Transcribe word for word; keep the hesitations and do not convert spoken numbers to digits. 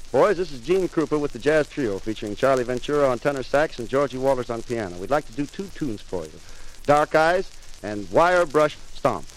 Boys, this is Gene Krupa with the Jazz Trio, featuring Charlie Ventura on tenor sax and Georgie Walters on piano. We'd like to do two tunes for you, Dark Eyes and Wire Brush Stomp.